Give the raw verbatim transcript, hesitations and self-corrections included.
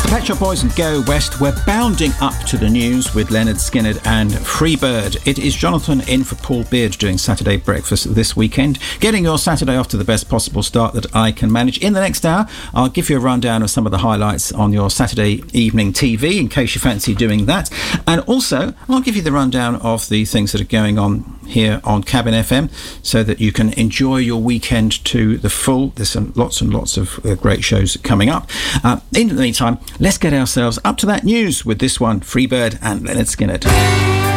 Pet Shop Boys and Go West. We're bounding up to the news with Leonard Skinner and Freebird. It is Jonathan in for Paul Beard doing Saturday Breakfast this weekend, getting your Saturday off to the best possible start that I can manage. In the next hour, I'll give you a rundown of some of the highlights on your Saturday evening T V, in case you fancy doing that. And also, I'll give you the rundown of the things that are going on here on Cabin F M, so that you can enjoy your weekend to the full. There's some, lots and lots of uh, great shows coming up. Uh, in the meantime, let's get ourselves up to that news with this one, Freebird and Leonard Skinner.